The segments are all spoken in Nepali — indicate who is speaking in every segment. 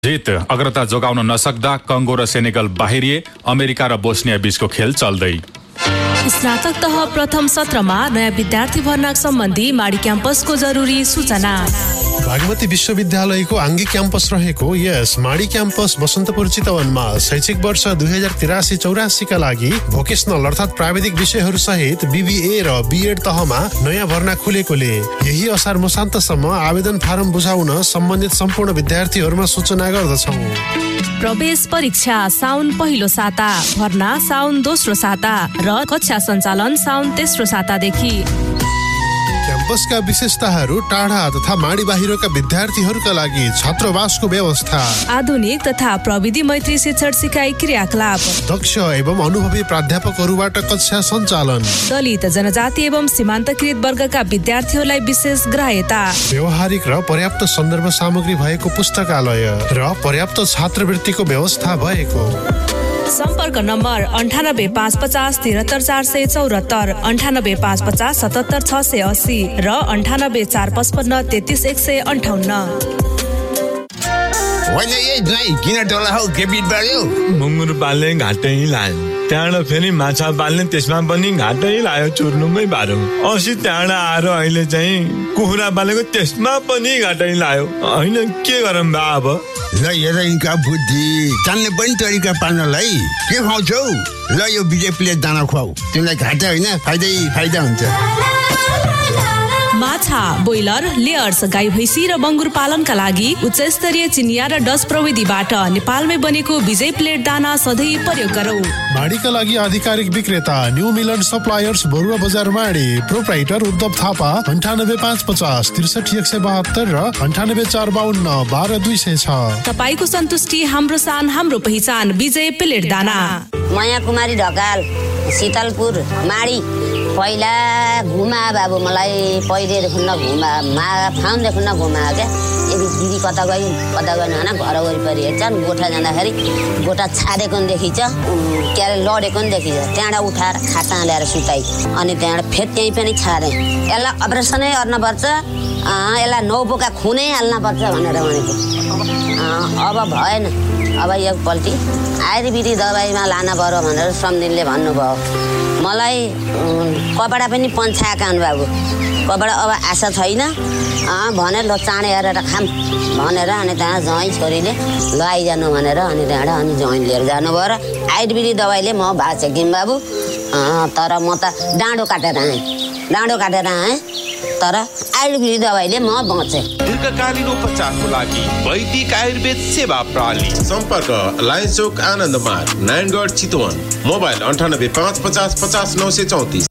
Speaker 1: जित अग्रता जोगाउन नसक्दा कंगो र सेनेगल बाहिरिए, अमेरिका र बोस्निया बीचको खेल चल्दै।
Speaker 2: स्नातक तह प्रथम सत्रमा नयाँ विद्यार्थी भर्ना सम्बन्धी माडी क्याम्पसको जरुरी सूचना।
Speaker 3: बागमती विश्वविद्यालयको आङ्गी क्याम्पस रहेको यस माडी क्याम्पस बसन्तपुर चितवनमा शैक्षिक वर्ष 2083-84 का लागि भोकेसनल अर्थात् प्राविधिक विषयहरू सहित BBA र BEd तहमा नयाँ भर्ना खुलेकोले यही असार मसान्तसम्म आवेदन फारम बुझाउन सम्बन्धित सम्पूर्ण विद्यार्थीहरूमा सूचना गर्दछौँ।
Speaker 2: प्रवेश परीक्षा साउन पहिलो साता, भर्ना साउन दोस्रो साता र कक्षा सञ्चालन साउन तेस्रो सातादेखि।
Speaker 3: क्याम्पसका विशेषताहरू टाढा तथा माडी बाहिरका विद्यार्थीहरूका लागि छात्रावासको व्यवस्था,
Speaker 2: आधुनिक तथा प्रविधि मैत्री शिक्षण सिकाइ क्रियाकलाप,
Speaker 3: दक्ष एवं अनुभवी प्राध्यापकहरूबाट कक्षा सञ्चालन,
Speaker 2: दलित जनजाति एवं सीमान्तकृत वर्गका विद्यार्थीहरूलाई विशेष ग्राह्यता,
Speaker 3: व्यवहारिक र पर्याप्त सन्दर्भ सामग्री भएको पुस्तकालय र पर्याप्त छात्रवृत्तिको व्यवस्था भएको।
Speaker 2: सम्पर्क नम्बर 9855 73474, 9855 77680 र 9845 33158।
Speaker 4: होइन यही दाइ किन टोला हौ के बिट बढ्यो?
Speaker 5: मुङ्गुर पाल्ने घाटै लायो, त्यहाँबाट फेरि माछा पाल्ने त्यसमा पनि घाटै लायो, चुर्नुमै बाह्रो। अस्ति त्यहाँबाट आएर अहिले चाहिँ कुखुरा पालेको त्यसमा पनि घाटै लायो। होइन के गरौँ बा अब?
Speaker 4: ल हेर यिनका बुद्धि, जान्ने पनि तरिका पाल्नलाई के खुवाउँछौ? ल यो BJP दाना खुवाऊ, तिमीलाई घाटा होइन फाइदा हुन्छ।
Speaker 2: माछा, बोइलर, लेयर्स, गाई भैँसी र बङ्गुर पालनका लागि उच्च स्तरीय चिनिया र डच प्रविधिबाट नेपालमै बनेको विजय प्लेट दाना सधैँ प्रयोग गरौँ।
Speaker 3: माडीका लागि आधिकारिक विक्रेता न्यू मिलन सप्लायर्स, बरुवा बजार माडी। प्रोप्राइटर उद्धव थापा, 9855 63172 र 9845 12206।
Speaker 2: तपाईको सन्तुष्टि हाम्रो सान, हाम्रो पहिचान, विजय प्लेट दाना।
Speaker 6: माया कुमारी ढकाल, शीतलपुर माडी। पहिला घुमा बाबु, मलाई पहिलेदेखि न घुमा फाउन्डेदेखि न घुमा क्या। यदि दिदी कता गयो होइन, घर वरिपरि हेर्छन्, गोठा जाँदाखेरि गोठा छाडेको पनि देखिन्छ, के अरे लडेको पनि देखिन्छ। त्यहाँबाट उठाएर खाटा ल्याएर सुताइ, अनि त्यहाँबाट फेरि त्यहीँ पनि छाडे। यसलाई अपरेसनै गर्नुपर्छ, यसलाई नौपोका खुनै हाल्नुपर्छ भनेर भनेको। अब भएन, अब एकपल्टि आयुर्वेदिक दबाईमा लान पर्यो भनेर सम्धिनले भन्नुभयो। मलाई कपडा पनि पन्छाएका बाबु, कपडा अब आशा छैन भनेर ल चाँडै हेरेर खाम भनेर, अनि त्यहाँ ज्वाइँ छोरीले ल आइजानु भनेर, अनि त्यहाँबाट अनि ज्वाइँ लिएर जानुभयो र आयुर्वेदिक दबाईले म बाँचेँ कि बाबु। तर म त डाँडो काटेर आएँ, तर आयुर्वेदिक दबाईले म बचेँ।
Speaker 7: दीर्घकालीन उपचारको लागि वैदिक आयुर्वेद सेवा प्रणाली। सम्पर्क लायन्स चौक आनन्द मार्ग, नारायणगढ चितवन। मोबाइल 9855 50 934।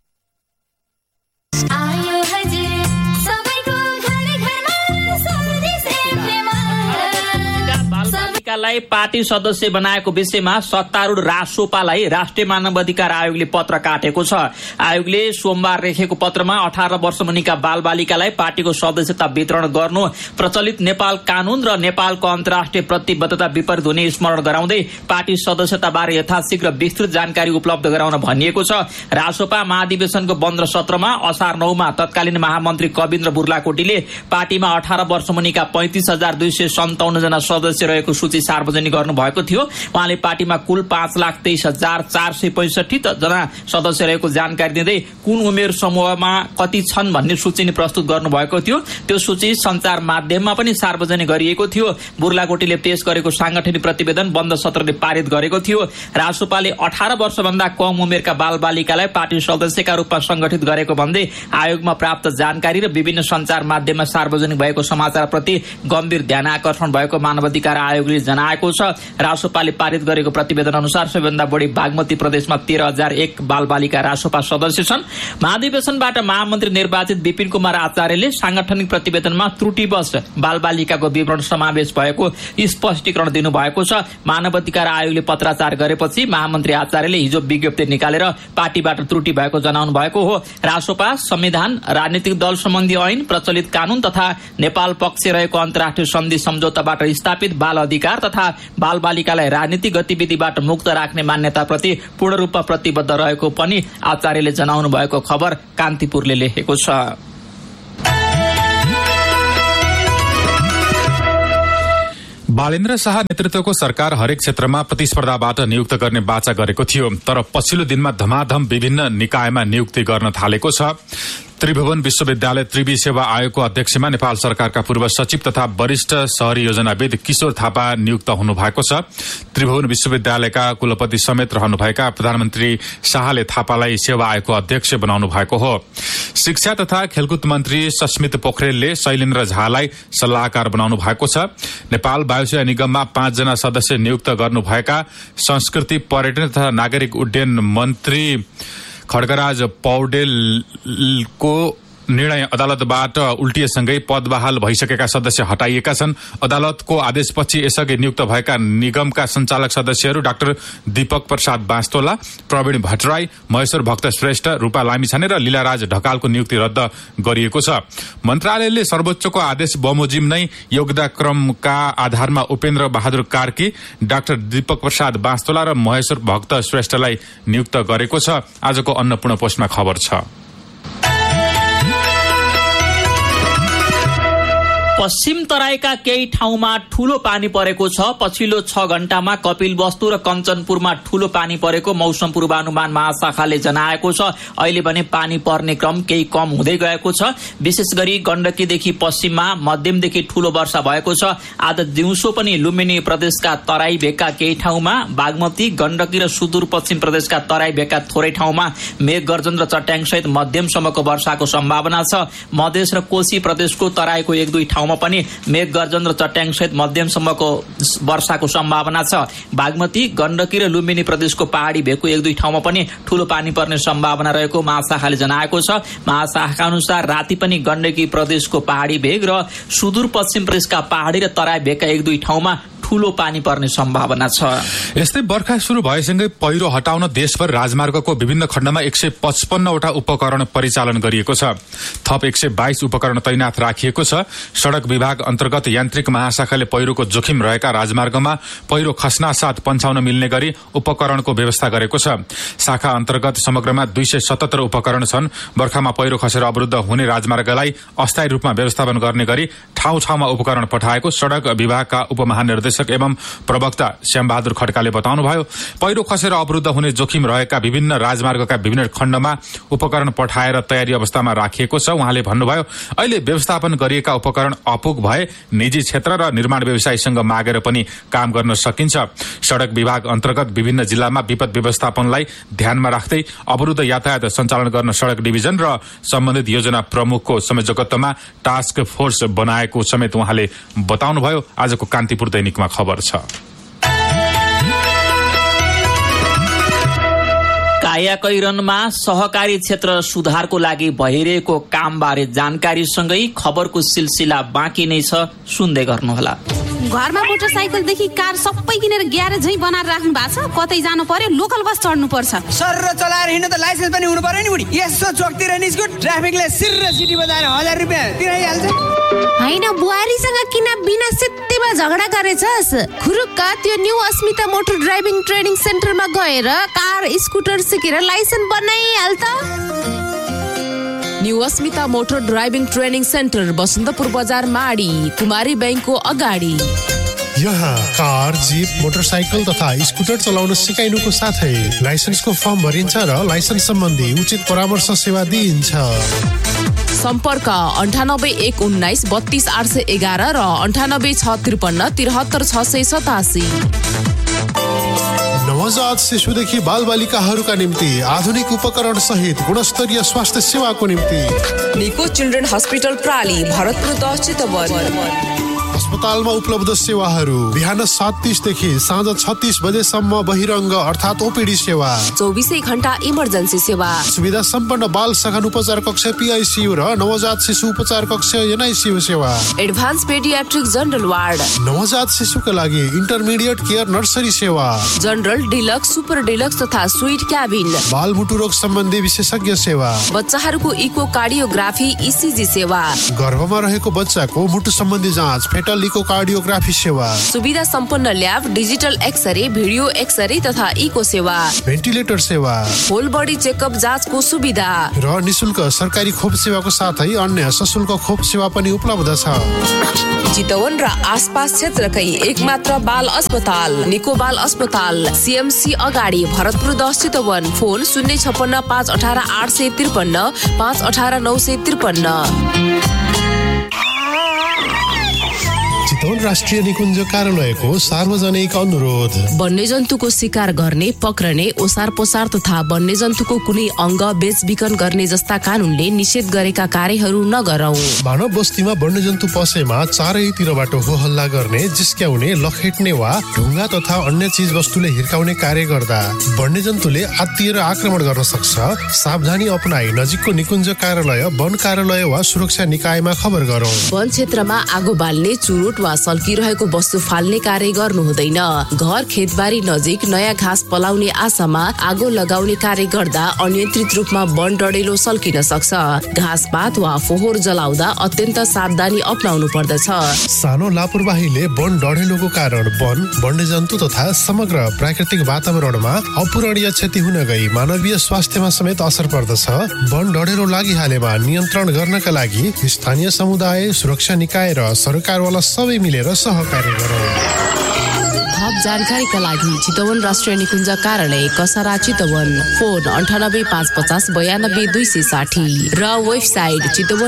Speaker 8: पार्टी सदस्य बनाएको विषयमा सत्तारूढ रासोपालाई राष्ट्रिय मानवाधिकार आयोगले पत्र काटेको छ। आयोगले सोमबार लेखेको पत्रमा 18 वर्ष मुनिका बालबालिकालाई पार्टीको सदस्यता वितरण गर्नु प्रचलित नेपाल कानून र नेपालको अन्तर्राष्ट्रिय प्रतिबद्धता विपरीत हुने स्मरण गराउँदै पार्टी सदस्यताबारे यथाशीघ्र विस्तृत जानकारी उपलब्ध गराउन भनिएको छ। रासोपा महाधिवेशनको बन्द सत्रमा असार 9 मा तत्कालीन महामन्त्री कविन्द्र बुर्लाकोटीले पार्टीमा 18 वर्ष मुनिका 35,257 जना सदस्य रहेको सूची सार्वजनिक गर्नुभएको थियो। उहाँले पार्टीमा कुल 5,23,465 जना सदस्य रहेको जानकारी दिँदै कुन उमेर समूहमा कति छन् भन्ने सूची नै प्रस्तुत गर्नुभएको थियो। त्यो सूची सञ्चार माध्यममा पनि सार्वजनिक गरिएको थियो। बुर्लाकोटीले पेश गरेको सांगठनिक प्रतिवेदन बन्द सत्रले पारित गरेको थियो। रासोपाले 18 वर्षभन्दा कम उमेरका बालबालिकालाई पार्टी सदस्यका रूपमा संगठित गरेको भन्दै आयोगमा प्राप्त जानकारी र विभिन्न सञ्चार माध्यममा सार्वजनिक भएको समाचारप्रति गम्भीर ध्यान आकर्षण भएको मानवाधिकार आयोगले जनाएको छ। रासोपाले पारित गरेको प्रतिवेदन अनुसार सबैभन्दा बढी बागमती प्रदेशमा 13,001 बालबालिका रासोपा सदस्य छन्। महाधिवेशनबाट महामन्त्री निर्वाचित विपिन कुमार आचार्यले सांगठनिक प्रतिवेदनमा त्रुटिवश बालबालिकाको विवरण समावेश भएको स्पष्टीकरण दिनुभएको छ। मानवाधिकार आयोगले पत्राचार गरेपछि महामन्त्री आचार्यले हिजो विज्ञप्ति निकालेर पार्टीबाट त्रुटि भएको जनाउनु भएको हो। रासोपा संविधान, राजनीतिक दल सम्बन्धी ऐन, प्रचलित कानून तथा नेपाल पक्ष रहेको अन्तर्राष्ट्रिय सन्धि सम्झौताबाट स्थापित बाल अधिकार तथा बालबालिकालाई राजनीतिक गतिविधिबाट मुक्त राख्ने मान्यताप्रति पूर्ण रूपमा प्रतिबद्ध रहेको पनि आचार्यले जनाउनु भएको खबर कान्तिपुरले लेखेको छ।
Speaker 1: बालेन्द्र शाह नेतृत्वको सरकार हरेक क्षेत्रमा प्रतिस्पर्धाबाट नियुक्त गर्ने बाचा गरेको थियो, तर पछिल्लो दिनमा धमाधम विभिन्न निकायमा नियुक्ति गर्न थालेको छ। त्रिभुवन विश्वविद्यालय त्रिवी सेवा आयोगको अध्यक्षमा नेपाल सरकारका पूर्व सचिव तथा वरिष्ठ शहरी योजनाविद किशोर थापा नियुक्त हुनुभएको छ। त्रिभुवन विश्वविद्यालयका कुलपति समेत रहनुभएका प्रधानमन्त्री शाहले थापालाई सेवा आयोगको अध्यक्ष बनाउनु भएको हो। शिक्षा तथा खेलकुद मन्त्री सस्मित पोखरेलले शैलेन्द्र झालाई सल्लाहकार बनाउनु भएको छ। नेपाल वायुसेना निगममा 5 जना सदस्य नियुक्त गर्नुभएका संस्कृति पर्यटन तथा नागरिक उड्डयन मन्त्री खड्गराज पौडेलको निर्णय अदालतबाट उल्टिएसँगै पद बहाल भइसकेका सदस्य हटाइएका छन्। अदालतको आदेशपछि यसअघि नियुक्त भएका निगमका सञ्चालक सदस्यहरू डाक्टर दीपक प्रसाद बास्तोला, प्रवीण भट्टराई, महेश्वर भक्त श्रेष्ठ, रूपा लामिछाने र लीलाराज ढकालको नियुक्ति रद्द गरिएको छ। मन्त्रालयले सर्वोच्चको आदेश बमोजिम नै योगदाक्रमका आधारमा उपेन्द्र बहादुर कार्की, डाक्टर दीपक प्रसाद बास्तोला र महेश्वर भक्त श्रेष्ठलाई नियुक्त गरेको छ। आजको अन्नपूर्ण पोस्टमा खबर छ।
Speaker 8: पश्चिम तराईका केही ठाउँमा ठूलो पानी परेको छ। पछिल्लो 6 घण्टामा कपिलवस्तु र कञ्चनपुरमा ठूलो पानी परेको मौसम पूर्वानुमान महाशाखाले जनाएको छ। अहिले भने पानी पर्ने क्रम केही कम हुँदै गएको छ। विशेष गरी गण्डकीदेखि पश्चिममा मध्यमदेखि ठूलो वर्षा भएको छ। आज दिउँसो पनि लुम्बिनी प्रदेशका तराई भेगका केही ठाउँमा, बागमती, गण्डकी र सुदूरपश्चिम प्रदेशका तराई भेगका थोरै ठाउँमा मेघ गर्जन र चट्याङसहित मध्यमसम्मको वर्षाको सम्भावना छ। मधेस र कोशी प्रदेशको तराईको 1-2 ठाउँमा पनि मेघ गर्जन र चट्याङ सहित मध्यमसम्मको वर्षाको सम्भावना छ। बागमती, गण्डकी र लुम्बिनी प्रदेशको पहाडी भेगको 1-2 ठाउँमा पनि ठूलो पानी पर्ने सम्भावना रहेको महाशाखाले जनाएको छ। महाशाखाका अनुसार राति पनि गण्डकी प्रदेशको पहाडी भेग र सुदूरपश्चिम प्रदेशका पहाडी र तराई भेगका 1-2 ठाउँमा ठूलो पानी पर्ने सम्भावना छ।
Speaker 1: यस्तै बर्खा शुरू भएसँगै पहिरो हटाउन देशभर राजमार्गको विभिन्न खण्डमा 155 वटा उपकरण परिचालन गरिएको छ। थप 122 उपकरण तैनाथ राखिएको छ। सड़क विभाग अन्तर्गत यान्त्रिक महाशाखाले पहिरोको जोखिम रहेका राजमार्गमा पहिरो खस्ना साथ पन्छाउन मिल्ने गरी उपकरणको व्यवस्था गरेको छ। शाखा अन्तर्गत समग्रमा 277 उपकरण छन्। बर्खामा पहिरो खसेर अवरुद्ध हुने राजमार्गलाई अस्थायी रूपमा व्यवस्थापन गर्ने गरी ठाउँ ठाउँमा उपकरण पठाएको सड़क विभागका उपमहानिर्देशक एवं प्रवक्ता श्यामबहादुर खड्काले बताउनुभयो। पहिरो खसेर अवरुद्ध हुने जोखिम रहेका विभिन्न राजमार्गका विभिन्न खण्डमा उपकरण पठाएर तयारी अवस्थामा राखिएको छ। उहाँले भन्नुभयो, अहिले व्यवस्थापन गरिएका उपकरण अपुग भए निजी क्षेत्र र निर्माण व्यवसायीसँग मागेर पनि काम गर्न सकिन्छ। सड़क विभाग अन्तर्गत विभिन्न जिल्लामा विपद व्यवस्थापनलाई ध्यानमा राख्दै अवरुद्ध यातायात सञ्चालन गर्न सड़क डिभिजन र सम्बन्धित योजना प्रमुखको संयोजकत्वमा टास्क फोर्स बनाएको समेत उहाँले बताउनुभयो। आजको कान्तिपुर दैनिकमा खबर छ।
Speaker 8: कायाकैरनमा सहकारी क्षेत्र सुधारको लागि भइरहेको कामबारे जानकारीसँगै खबरको सिलसिला बाँकी नै छ, सुन्दै गर्नुहोला।
Speaker 9: घरमा मोटरसाइकलदेखि कार सबै किनेर ग्यारेज झै बनाएर राख्नु भएको छ। कतै जानु पर्यो लोकल बस चढ्नु पर्छ।
Speaker 10: सर चलाएर हिँड्नु त लाइसेन्स पनि हुनु पर्यो नि बुढी। यसो चोकतिर निस्क्यो ट्राफिकले सिर सिटी बजाएर 1000 रुपैयाँ तिराइहाल्छ।
Speaker 9: हैन बुहारीसँग किन बिना सित्तैमा झगडा गरेछस्? खुरुक्क त्यो न्यू अस्मिता मोटर ड्राइभिङ ट्रेनिङ सेन्टरमा गएर कार स्कुटर सिकेर लाइसेन्स बनाइहाल त।
Speaker 2: न्यू अस्मिता motor driving training centre Basantapur बजार माडी कुमारी बैंकको अगाडि।
Speaker 3: यहाँ कार, जीप, मोटरसाइकल तथा स्कुटर चलाउन सिकाइनुको साथै लाइसेन्सको फर्म भरिन्छ र लाइसेन्स सम्बन्धी उचित परामर्श सेवा दिइन्छ।
Speaker 2: सम्पर्क 98 119 32 811 र 98 653 73 687।
Speaker 3: नवजात शिशुदेखि बालबालिकाहरूका निम्ति आधुनिक उपकरण सहित गुणस्तरीय स्वास्थ्य सेवाको निम्ति
Speaker 2: निको चिल्ड्रेन हस्पिटल प्राली भरतपुर 10 चितवन।
Speaker 3: अस्पतालमा उपलब्ध सेवाहरू बिहान 7:30 देखि साँझ 36 बजेसम्म बहिरङ्ग अर्थात् ओपीडी सेवा,
Speaker 2: 24 घण्टा इमर्जेन्सी सेवा,
Speaker 3: सुविधा सम्पन्न बाल सघन उपचार कक्ष PICU र नवजात शिशु उपचार कक्ष NICU सेवा,
Speaker 2: एडभान्स पेडियाट्रिक जनरल वार्ड,
Speaker 3: नवजात शिशुका लागि इन्टरमिडिएट केयर नर्सरी सेवा,
Speaker 2: जनरल डिलक्स, सुपर डिलक्स तथा स्वीट क्याबिन,
Speaker 3: बाल मुटु रोग सम्बन्धी विशेषज्ञ सेवा,
Speaker 2: बच्चाहरूको इको कार्डियोग्राफी ECG सेवा,
Speaker 3: गर्भमा रहेको बच्चाको मुटु सम्बन्धी जाँच, फेटल इको कार्डियोग्राफी सेवा,
Speaker 2: सुविधा सम्पन्न lab, digital x-ray, video x-ray तथा इको सेवा,
Speaker 3: भेन्टिलेटर सेवा,
Speaker 2: होल बडी चेकअप जाँचको सुविधा
Speaker 3: र निशुल्क सरकारी खोप सेवाको साथै अन्य सशुल्क खोप सेवा पनि उपलब्ध छ।
Speaker 2: चितवन र आसपास क्षेत्रकै एकमात्र बाल अस्पताल निको बाल अस्पताल, सीएमसी अगाडि, भरतपुर 10 चितवन। फोन 056 518 853 518 953।
Speaker 3: चितवन राष्ट्रिय निकुञ्ज कार्यालयको सार्वजनिक अनुरोध।
Speaker 2: वन्यजन्तुको शिकार गर्ने, पक्रने, ओसार पोसार तथा वन्यजन्तुको कुनै अङ्ग बेचबिखन गर्ने जस्ता कानूनले निषेध गरेका कार्यहरू नगरौं।
Speaker 3: मानव बस्तीमा वन्यजन्तु पसेमा चारैतिरबाट हो हल्ला गर्ने, जिस्क्याउने, लखेट्ने वा ढुङ्गा तथा अन्य चीज वस्तुले हिर्काउने कार्य गर्दा वन्यजन्तुले आत्तिएर आक्रमण गर्न सक्छ। सावधानी अपनाई नजिकको निकुञ्ज कार्यालय, वन कार्यालय वा सुरक्षा निकायमा खबर गरौं।
Speaker 2: वन क्षेत्रमा आगो बाल्ने, चुरोट वा सल्किरहेको वस्तु फाल्ने कार्य गर्नु हुँदैन। घर खेतबारी नजिक नयाँ घाँस पलाउने आशामा आगो लगाउने कार्य गर्दा अनियन्त्रित रूपमा वन डढेलो सल्किन सक्छ। घाँसपात वा फोहोर जलाउँदा अत्यन्त सावधानी अपनाउनु पर्दछ।
Speaker 3: सानो लापरवाहीले वन डढेलोको कारण वन, वन्यजन्तु तथा समग्र प्राकृतिक वातावरणमा अपूरणीय क्षति हुन गई मानवीय स्वास्थ्यमा समेत असर पर्दछ। वन डढेलो लागिहालेमा नियन्त्रण गर्नका लागि स्थानीय समुदाय, सुरक्षा निकाय र सरकारवाला सबै मिलेर सहकार्य गरौँ।
Speaker 2: थप जानकारीका लागि चितवन राष्ट्रिय निकुञ्ज कार्यालय, कसरा, चितवन। फोन 98 550 92 260 र वेबसाइट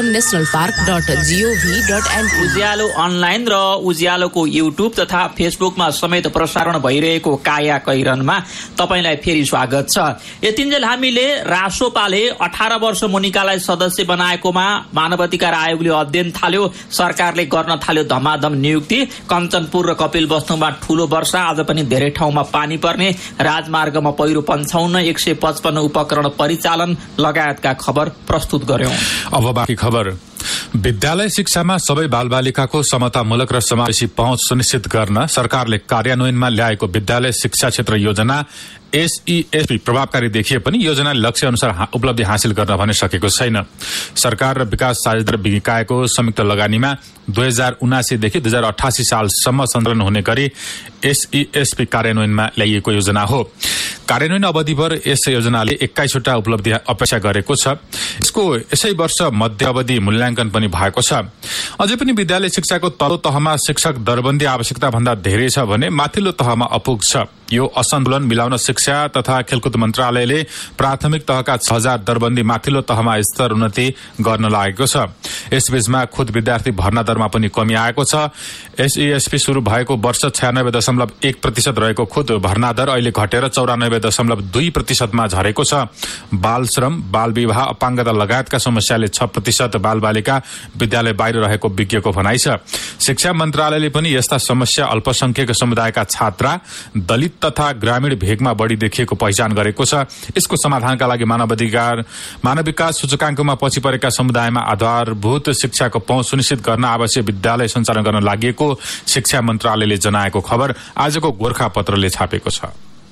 Speaker 2: chitwannationalpark.gov.in।
Speaker 8: उज्यालो अनलाइन र उज्यालोको युट्युब तथा फेसबुकमा समेत प्रसारण भइरहेको काया कैरनमा तपाईलाई फेरि स्वागत छ। यतिन्जेल हामीले रासोपाले 18 वर्ष मुनिकालाई सदस्य बनाएकोमा मानवाधिकार आयोगले अध्ययन थाल्यो। सरकारले गर्न थाल्यो धमाधम नियुक्ति। कञ्चनपुर र कपिल वस्तुमा ठूलो वर्षा, आज पनि धेरै ठाउँमा पानी पर्ने, राजमार्गमा पहिरो 55, 155 उपकरण परिचालन लगायतका खबर प्रस्तुत गर्यौं।
Speaker 1: अब बाँकी खबर। विद्यालय शिक्षामा सबै बालबालिकाको समतामूलक र समावेशी पहुँच सुनिश्चित गर्न सरकारले कार्यान्वयनमा ल्याएको विद्यालय शिक्षा क्षेत्र योजना एसईएसपी प्रभावकारी देखिए पनि योजनाले लक्ष्य अनुसार उपलब्धि हासिल गर्न भने सकेको छैन। सरकार र विकास साझेदार निकायको संयुक्त लगानीमा 2079 देखि 2088 सालसम्म सञ्चालन हुने गरी एसईएसपी कार्यान्वयनमा ल्याइएको योजना हो। कार्यान्वयन अवधिभर यस योजनाले 21 वटा उपलब्धि अपेक्षा गरेको छ। यसको यसै वर्ष मध्य अवधि मूल्याङ्कन पनि भएको छ। अझै पनि विद्यालय शिक्षाको तल्लो तहमा शिक्षक दरबन्दी आवश्यकता भन्दा धेरै छ भने माथिल्लो तहमा अपुग छ। यो असन्तुलन मिलाउन शिक्षा तथा खेलकुद मन्त्रालयले प्राथमिक तहका 6000 दरबन्दी माथिल्लो तहमा स्तर उन्नति गर्न लागेको छ। यसबीचमा खुद विद्यार्थी भर्ना दरमा पनि कमी आएको छ। एसईएसपी शुरू भएको वर्ष 96.1% रहेको खुद भर्ना दर अहिले घटेर 94.2% मा झरेको छ। बाल श्रम, बाल विवाह, अपाङ्गता लगायतका समस्याले 6% बालबालिका विद्यालय बाहिर रहेको विज्ञको भनाइ छ। शिक्षा मन्त्रालयले पनि यस्ता समस्या अल्पसंख्यक समुदायका छात्रा, दलित तथा ग्रामीण भेगमा बढी देखिएको पहिचान गरेको छ। यसको समाधानका लागि मानव विकास सूचकाङ्कमा पछि परेका समुदायमा आधारभूत शिक्षाको पहुँच सुनिश्चित गर्न आवश्यक विद्यालय सञ्चालन गर्न लागि शिक्षा मन्त्रालयले जनाएको खबर आजको गोर्खापत्रले छापेको छ।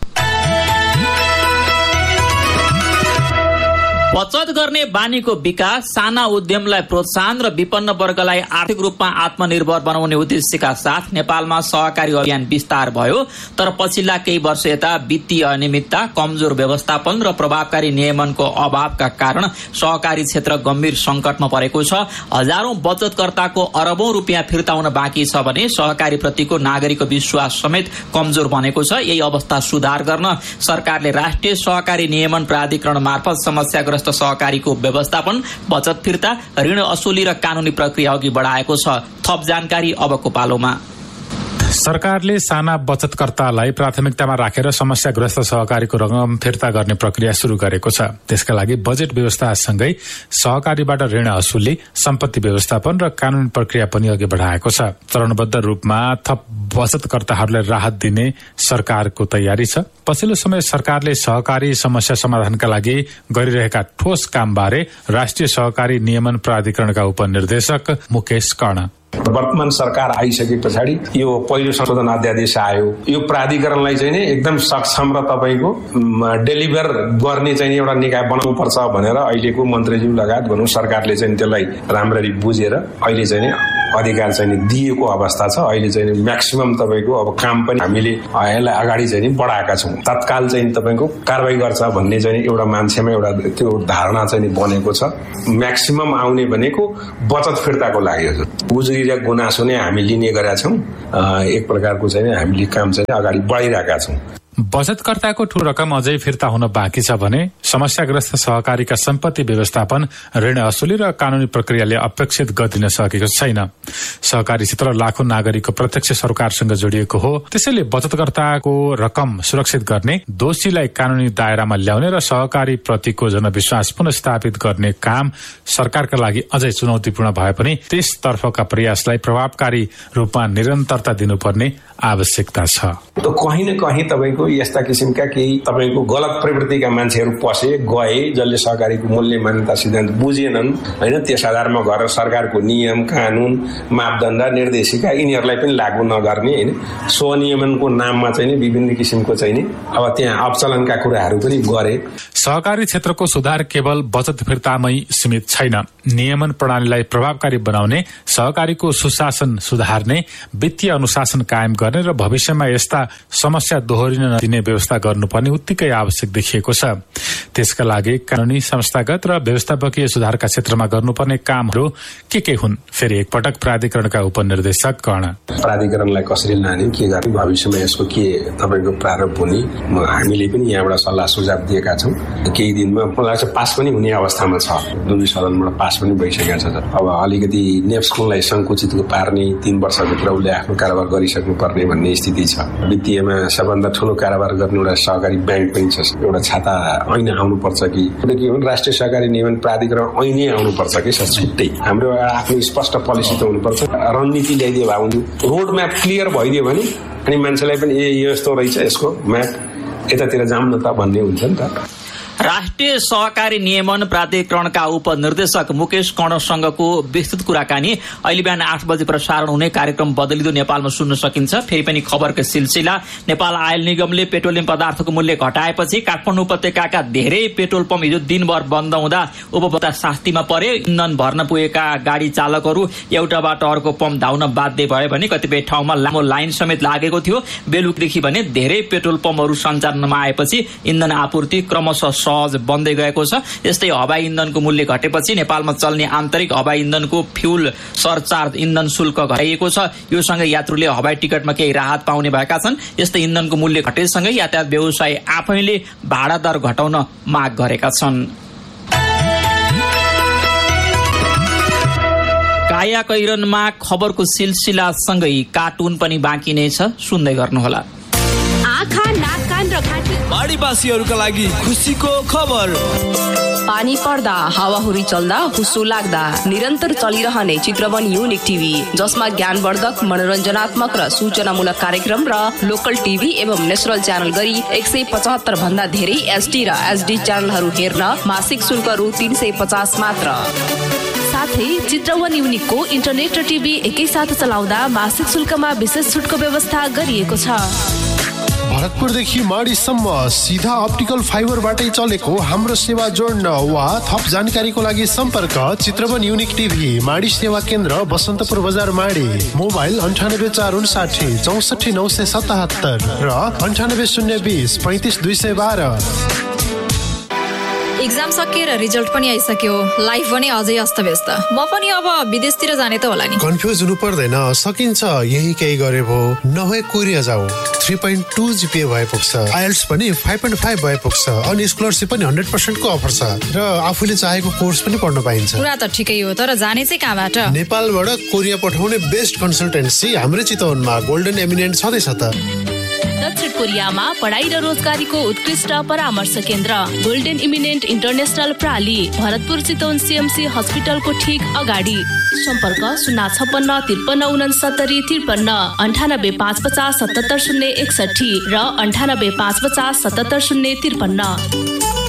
Speaker 8: बचत गर्ने बानीको विकास, साना उद्यमलाई प्रोत्साहन र विपन्न वर्गलाई आर्थिक रूपमा आत्मनिर्भर बनाउने उद्देश्यका साथ नेपालमा सहकारी अभियान विस्तार भयो। तर पछिल्ला केही वर्ष यता वित्तीय अनियमितता, कमजोर व्यवस्थापन र प्रभावकारी नियमनको अभावका कारण सहकारी क्षेत्र गम्भीर संकटमा परेको छ। हजारौं बचतकर्ताको अरबौं रुपियाँ फिर्ता हुन बाँकी छ भने सहकारी प्रतिको नागरिकको विश्वास समेत कमजोर बनेको छ। यही अवस्था सुधार गर्न सरकारले राष्ट्रिय सहकारी नियमन प्राधिकरण मार्फत समस्याग्रस्त सहकारीको व्यवस्थापन, बचत फिर्ता, ऋण असुली र कानूनी प्रक्रिया अघि बढाएको छ। थप जानकारी अबको पालोमा।
Speaker 1: सरकारले साना बचतकर्तालाई प्राथमिकतामा राखेर समस्याग्रस्त सहकारीको रकम फिर्ता गर्ने प्रक्रिया शुरू गरेको छ। त्यसका लागि बजेट व्यवस्थासँगै सहकारीबाट ऋण असुली, सम्पत्ति व्यवस्थापन र कानूनी प्रक्रिया पनि अघि बढाएको छ। चरणबद्ध रूपमा थप बचतकर्ताहरूलाई राहत दिने सरकारको तयारी छ। पछिल्लो समय सरकारले सहकारी समस्या समाधानका लागि गरिरहेका ठोस कामबारे राष्ट्रिय सहकारी नियमन प्राधिकरणका उपनिर्देशक मुकेश कर्ण।
Speaker 11: वर्तमान सरकार आइसके पछाडि यो पहिलो संशोधन अध्यादेश आयो। यो प्राधिकरणलाई चाहिँ नि एकदम सक्षम र तपाईको डेलिभर गर्ने चाहिँ एउटा निकाय बनाउनु पर्छ भनेर अहिलेको मन्त्रीज्यू लगायत भनौं सरकारले चाहिँ त्यसलाई राम्ररी बुझेर अहिले चाहिँ अधिकार चाहिँ दिएको अवस्था छ। अहिले चाहिँ म्याक्सिमम तपाईँको अब काम पनि हामीले यसलाई अगाडि चाहिँ बढाएका छौँ। तत्काल चाहिँ तपाईँको कारवाही गर्छ भन्ने चाहिँ एउटा मान्छेमा एउटा त्यो धारणा चाहिँ बनेको छ। म्याक्सिमम आउने भनेको बचत फिर्ताको लागि हो। उजुरी र गुनासो नै हामी लिने गरेका छौँ। एक प्रकारको चाहिँ हामीले काम चाहिँ अगाडि बढाइरहेका छौँ।
Speaker 1: बचतकर्ताको ठूलो रकम अझै फिर्ता हुन बाँकी छ भने समस्याग्रस्त सहकारीका सम्पत्ति व्यवस्थापन, ऋण असुली र कानूनी प्रक्रियाले अपेक्षित गति दिन सकेको छैन। सहकारी क्षेत्र लाखौं नागरिकको प्रत्यक्ष सरकारसँग जोडिएको हो। त्यसैले बचतकर्ताको रकम सुरक्षित गर्ने, दोषीलाई कानूनी दायरामा ल्याउने र सहकारी प्रतिको जनविश्वास पुनस्थापित गर्ने काम सरकारका लागि अझै चुनौतीपूर्ण भए पनि त्यसतर्फका प्रयासलाई प्रभावकारी रूपमा निरन्तरता दिनुपर्ने आवश्यकता छ।
Speaker 11: कहीँ न कहीँ तपाईँको यस्ता किसिमका केही तपाईँको गलत प्रवृत्तिका मान्छेहरू पसे गए, जसले सहकारीको मूल्य मान्यता सिद्धान्त बुझेनन् होइन, त्यस आधारमा गरेर सरकारको नियम कानून मापदण्ड निर्देशिका यिनीहरूलाई पनि लागू नगर्ने होइन, स्वनियमनको नाममा चाहिँ विभिन्न किसिमको चाहिँ अब त्यहाँ अवचलनका कुराहरू पनि गरे।
Speaker 1: सहकारी क्षेत्रको सुधार केवल बचत फिर्तामै सीमित छैन। नियमन प्रणालीलाई प्रभावकारी बनाउने, सहकारीको सुशासन सुधार्ने, वित्तीय अनुशासन कायम गर्ने र भविष्यमा यस्ता समस्या दोहोरिन नदिने व्यवस्था गर्नुपर्ने उत्तिकै आवश्यक देखिएको छ। त्यसका लागि कानूनी, संस्थागत र व्यवस्थापकीय सुधारका क्षेत्रमा गर्नुपर्ने कामहरू के हुन्? फेरि एकपटक प्राधिकरणका उपनिर्देशक कर्ण।
Speaker 11: प्राधिकरणलाई कसरी लाने, के गर्ने, भविष्यमा यसको के तपाईँको प्रारूप हुने हामीले पनि यहाँबाट सल्लाह सुझाव दिएका छौँ। केही दिनमा मलाई लाग्छ पास पनि हुने अवस्थामा छ। दुवै सदनबाट पास पनि भइसकेको छ। अब अलिकति नेप्सकोलाई सङ्कुचित पार्ने, 3 वर्षभित्र उसले आफ्नो कारोबार गरिसक्नु पर्ने भन्ने स्थिति छ। वित्तीयमा सबभन्दा ठुलो कारोबार गर्ने एउटा सहकारी ब्याङ्क पनि छ। एउटा छाता ऐन आउनुपर्छ कि के हो, राष्ट्रिय सहकारी नियमन प्राधिकरण ऐनै आउनुपर्छ कि छुट्टै। हाम्रो आफ्नो स्पष्ट पोलिसी त हुनुपर्छ, रणनीति ल्याइदियो भए हुन्थ्यो। रोड म्याप क्लियर भइदियो भने अनि मान्छेलाई पनि यस्तो रहेछ, यसको म्याप यतातिर जाऊँ न त भन्ने हुन्छ नि त।
Speaker 8: राष्ट्रिय सहकारी नियमन प्राधिकरणका उपनिर्देशक मुकेश कर्णसँगको विस्तृत कुराकानी अहिले बिहान 8 बजे प्रसारण हुने कार्यक्रम बदलिँदो नेपालमा सुन्न सकिन्छ। फेरि पनि खबरको सिलसिला। नेपाल आयल निगमले पेट्रोलियम पदार्थको मूल्य घटाएपछि काठमाडौँ उपत्यकाका धेरै पेट्रोल पम्प हिजो दिनभर बन्द हुँदा उपभोक्ता शास्तिमा परे। इन्धन भर्न पुगेका गाडी चालकहरू एउटाबाट अर्को पम्प धाउन बाध्य भए भने कतिपय ठाउँमा लामो लाइन समेत लागेको थियो। बेलुकीदेखि भने धेरै पेट्रोल पम्पहरू सञ्चालनमा आएपछि इन्धन आपूर्ति क्रमशः सहज बन्दै गएको छ। यस्तै हवाई इन्धनको मूल्य घटेपछि नेपालमा चल्ने आन्तरिक हवाई इन्धनको फ्युल सरचार्ज इन्धन शुल्क घटाइएको छ। यो सँगै यात्रुले हवाई टिकटमा केही राहत पाउने भएका छन्। यस्तै इन्धनको मूल्य घटेसँगै यातायात व्यवसाय आफैले भाडा दर घटाउन माग गरेका छन्। काया कैरनमा खबरको सिलसिलासँगै कार्टुन पनि बाँकी नै छ, सुन्दै गर्नुहोला।
Speaker 12: आँखा, नाक, कान र घाँटी
Speaker 13: बाढीवासीहरूका लागि खुसीको खबर।
Speaker 2: पानी पर्दा, हावाहुरी चल्दा, हुस्सो लाग्दा निरन्तर चलिरहने चित्रवन युनिक टिभी, जसमा ज्ञानवर्धक, मनोरञ्जनात्मक र सूचनामूलक कार्यक्रम र लोकल टिभी एवं नेशनल च्यानल गरी 175 भन्दा धेरै एचडी र एचडी च्यानलहरू हेर्न मासिक शुल्क रु 350 मात्र। साथै चित्रवन युनिकको इन्टरनेट र टिभी एकैसाथ चलाउँदा मासिक शुल्कमा विशेष छुटको व्यवस्था गरिएको छ।
Speaker 3: भरतपुरदेखि माडीसम्म सिधा अप्टिकल फाइबरबाटै चलेको हाम्रो सेवा जोड्न वा थप जानकारीको लागि सम्पर्क चित्रवन युनिक टिभी, माडी सेवा केन्द्र, बसन्तपुर बजार, माडी। मोबाइल 98 459 64 977 र 98 020 35 212।
Speaker 12: एक्जाम सकिएर रिजल्ट पनि आइसक्यो, लाइफ पनि अझै अस्तव्यस्त। म पनि अब विदेशतिर जाने त होला नि।
Speaker 3: कन्फ्युज हुनु पर्दैन, सकिन्छ। यही केही गरे भो, नभए कोरिया जाऊ। 3.2 GPA भए पुग्छ। आइएल्ट्स पनि 5.5 भए पुग्छ। अनि स्कलरसिप पनि 100% को अफर छ र आफूले चाहेको कोर्स पनि पढ्न पाइन्छ।
Speaker 12: कुरा त ठिकै हो, तर जाने चाहिँ कहाँबाट?
Speaker 3: नेपालबाट कोरिया पठाउने बेस्ट कन्सल्टेन्सी हाम्रै चितवनमा गोल्डन एमिनेन्ट छँदैछ त।
Speaker 14: दक्षिण कोरियामा पढाइ र रोजगारीको उत्कृष्ट परामर्श केन्द्र golden eminent international प्राली, Bharatpur Chitwan CMC हस्पिटलको ठीक अगाडि। सम्पर्क 056 53 69 53 98 550 77 061 र 98 550 77 053।